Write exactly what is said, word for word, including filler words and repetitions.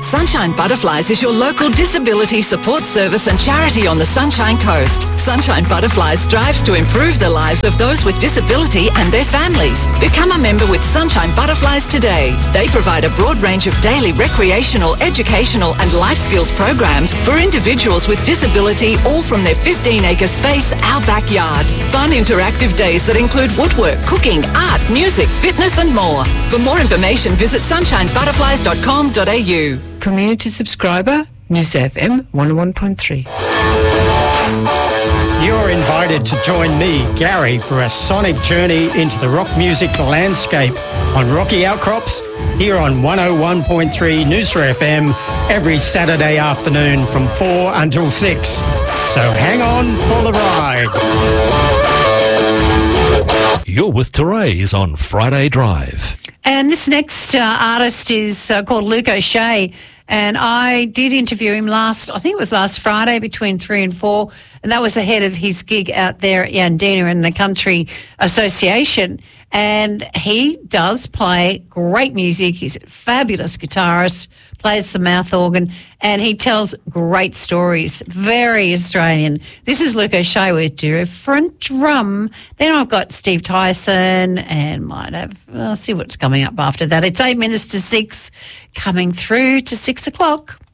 Sunshine Butterflies is your local disability support service and charity on the Sunshine Coast. Sunshine Butterflies strives to improve the lives of those with disability and their families. Become a member with Sunshine Butterflies today. They provide a broad range of daily recreational, educational and life skills programs for individuals with disability, all from their fifteen acre space, our backyard. Fun interactive days that include woodwork, cooking, art, music, fitness and more. For more information, visit sunshine butterflies dot com dot a u. Community subscriber, News F M one oh one point three. You're invited to join me, Gary, for a sonic journey into the rock music landscape on Rocky Outcrops here on one oh one point three Noosa F M every Saturday afternoon from four until six. So hang on for the ride. You're with Therese on Friday Drive. And this next uh, artist is uh, called Luke O'Shea, and I did interview him last, I think it was last Friday between three and four, and that was ahead of his gig out there at Yandina in the Country Association. And he does play great music. He's a fabulous guitarist, plays the mouth organ, and he tells great stories. Very Australian. This is Luke O'Shea with different drum. Then I've got Steve Tyson and might have, I'll see what's coming up after that. It's eight minutes to six, coming through to six o'clock.